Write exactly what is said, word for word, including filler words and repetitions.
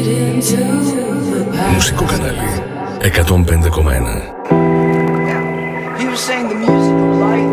Μουσικό κανάλι εκατόν πέντε κόμμα ένα. He was saying the music of life